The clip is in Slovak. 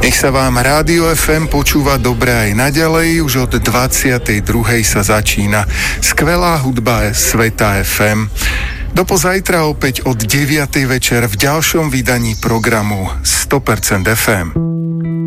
Nech sa vám Rádio FM počúva dobre aj naďalej, už od 22. sa začína skvelá hudba Sveta FM. Do pozajtra opäť od 9. večer v ďalšom vydaní programu 100% FM.